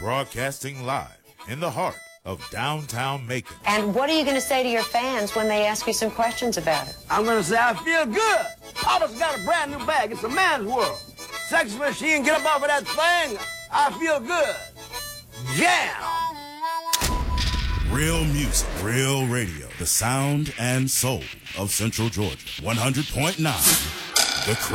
Broadcasting live in the heart of downtown Macon. And what are you going to say to your fans when they ask you some questions about it? I'm going to say I feel good. Papa's got a brand new bag. It's a man's world. Sex machine, get up off of that thing. I feel good. Jam! Real music, real radio. The sound and soul of Central Georgia. 100.9. The